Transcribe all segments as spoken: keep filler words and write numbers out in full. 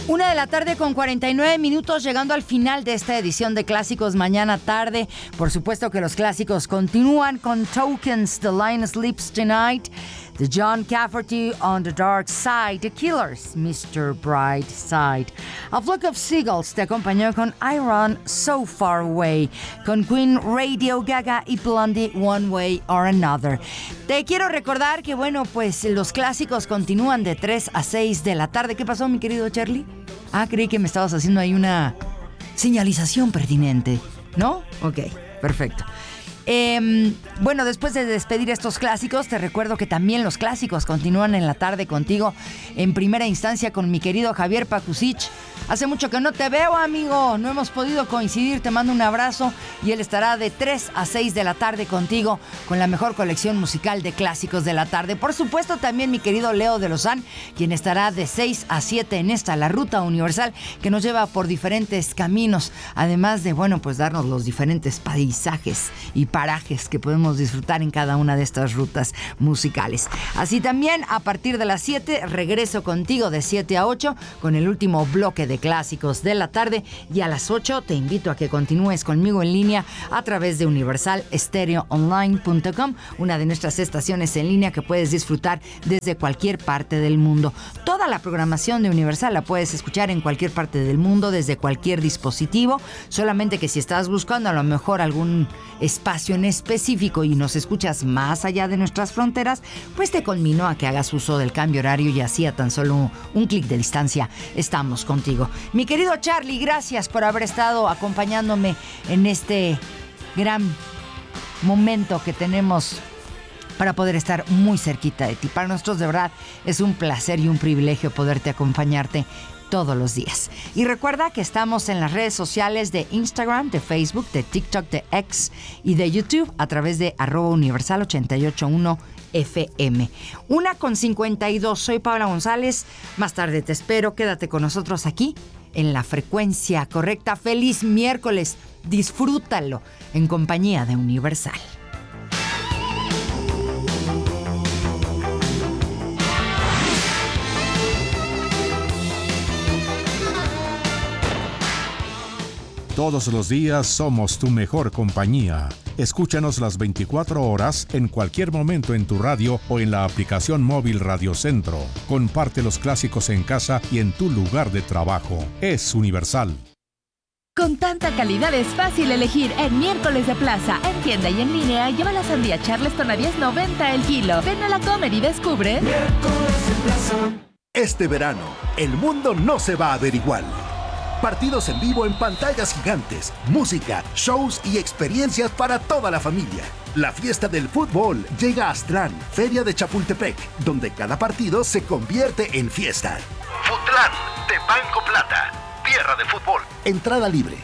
Una de la tarde con cuarenta y nueve minutos, llegando al final de esta edición de Clásicos Mañana Tarde. Por supuesto que los clásicos continúan con Tokens, The Lion Sleeps Tonight, The John Cafferty, On the Dark Side, The Killers, mister Brightside. A Flock of Seagulls te acompañó con I Run So Far Away, con Queen, Radio Gaga y Blondie, One Way or Another. Te quiero recordar que, bueno, pues los clásicos continúan de tres a seis de la tarde. ¿Qué pasó, mi querido Charlie? Ah, creí que me estabas haciendo ahí una señalización pertinente, ¿no? Ok, perfecto. Eh, bueno, después de despedir estos clásicos, te recuerdo que también los clásicos continúan en la tarde contigo, en primera instancia con mi querido Javier Pakusich. Hace mucho que no te veo, amigo, no hemos podido coincidir, te mando un abrazo y él estará de tres a seis de la tarde contigo con la mejor colección musical de clásicos de la tarde. Por supuesto también mi querido Leo de Lozán, quien estará de seis a siete en esta, la ruta universal que nos lleva por diferentes caminos, además de, bueno, pues darnos los diferentes paisajes y parajes que podemos disfrutar en cada una de estas rutas musicales. Así también, a partir de las siete, regreso contigo de siete a ocho con el último bloque de clásicos de la tarde, y a las ocho te invito a que continúes conmigo en línea a través de universal stereo online punto com, una de nuestras estaciones en línea que puedes disfrutar desde cualquier parte del mundo. Toda la programación de Universal la puedes escuchar en cualquier parte del mundo, desde cualquier dispositivo, solamente que si estás buscando a lo mejor algún espacio en específico y nos escuchas más allá de nuestras fronteras, pues te conmino a que hagas uso del cambio horario y así a tan solo un, un clic de distancia estamos contigo. Mi querido Charlie, gracias por haber estado acompañándome en este gran momento que tenemos para poder estar muy cerquita de ti. Para nosotros de verdad es un placer y un privilegio poderte acompañarte todos los días. Y recuerda que estamos en las redes sociales de Instagram, de Facebook, de TikTok, de X y de YouTube a través de arroba universal ochenta y ocho punto uno F M. Una con cincuenta y dos. Soy Paula González. Más tarde te espero. Quédate con nosotros aquí en la frecuencia correcta. Feliz miércoles. Disfrútalo en compañía de Universal. Todos los días somos tu mejor compañía. Escúchanos las veinticuatro horas en cualquier momento en tu radio o en la aplicación móvil Radio Centro. Comparte los clásicos en casa y en tu lugar de trabajo. Es Universal. Con tanta calidad es fácil elegir en Miércoles de Plaza. En tienda y en línea, lleva la sandía Charleston a diez noventa el kilo. Ven a la Comer y descubre Miércoles de Plaza. Este verano, el mundo no se va a ver igual. Partidos en vivo en pantallas gigantes, música, shows y experiencias para toda la familia. La fiesta del fútbol llega a Aztlán, Feria de Chapultepec, donde cada partido se convierte en fiesta. Futlán, de Banco Plata, tierra de fútbol. Entrada libre.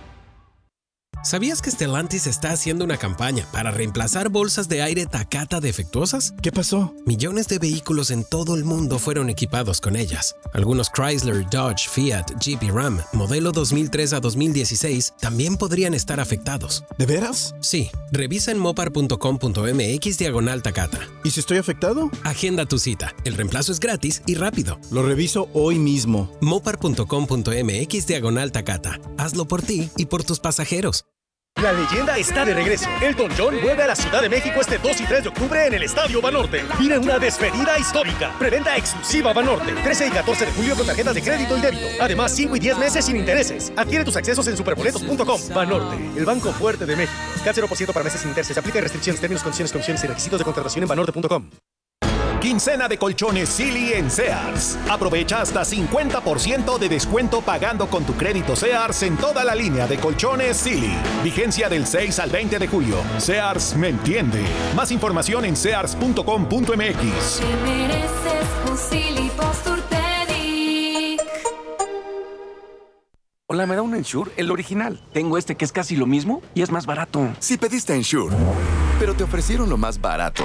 ¿Sabías que Stellantis está haciendo una campaña para reemplazar bolsas de aire Takata defectuosas? ¿Qué pasó? Millones de vehículos en todo el mundo fueron equipados con ellas. Algunos Chrysler, Dodge, Fiat, Jeep y Ram, modelo dos mil tres a dos mil dieciséis, también podrían estar afectados. ¿De veras? Sí. Revisa en mopar punto com punto m x diagonal Takata. ¿Y si estoy afectado? Agenda tu cita. El reemplazo es gratis y rápido. Lo reviso hoy mismo. mopar punto com punto m x diagonal Takata. Hazlo por ti y por tus pasajeros. La leyenda está de regreso. Elton John vuelve a la Ciudad de México este dos y tres de octubre en el Estadio Banorte. Viene una despedida histórica. Preventa exclusiva Banorte. trece y catorce de julio con tarjetas de crédito y débito. Además, cinco y diez meses sin intereses. Adquiere tus accesos en superboletos punto com. Banorte, el banco fuerte de México. C A T cero por ciento para meses sin intereses. Se aplica restricciones, términos, condiciones, comisiones y requisitos de contratación en banorte punto com. Quincena de colchones Silly en Sears. Aprovecha hasta cincuenta por ciento de descuento pagando con tu crédito Sears en toda la línea de colchones Silly. Vigencia del seis al veinte de julio. Sears me entiende. Más información en sears punto com punto m x. Te mereces un Silly Posturpedic. Hola, ¿me da un Ensure? El original. Tengo este que es casi lo mismo y es más barato. Si pediste Ensure, pero te ofrecieron lo más barato.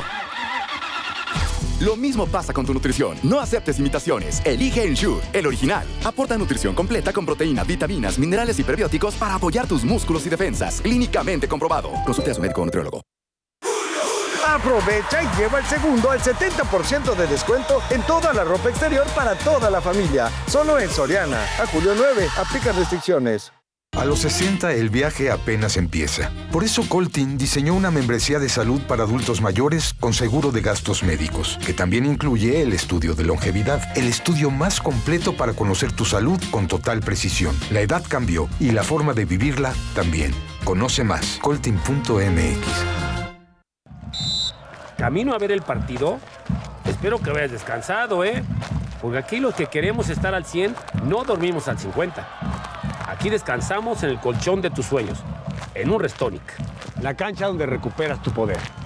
Lo mismo pasa con tu nutrición. No aceptes imitaciones. Elige Ensure, el original. Aporta nutrición completa con proteína, vitaminas, minerales y prebióticos para apoyar tus músculos y defensas. Clínicamente comprobado. Consulte a su médico o nutriólogo. Aprovecha y lleva el segundo al setenta por ciento de descuento en toda la ropa exterior para toda la familia. Solo en Soriana. A julio nueve. Aplican restricciones. A los sesenta el viaje apenas empieza. Por eso Coltin diseñó una membresía de salud para adultos mayores con seguro de gastos médicos, que también incluye el estudio de longevidad, el estudio más completo para conocer tu salud con total precisión. La edad cambió y la forma de vivirla también. Conoce más. Coltin punto m x. ¿Camino a ver el partido? Espero que vayas descansado, ¿eh? Porque aquí los que queremos estar al cien no dormimos al cincuenta. Aquí descansamos en el colchón de tus sueños, en un Restonic. La cancha donde recuperas tu poder.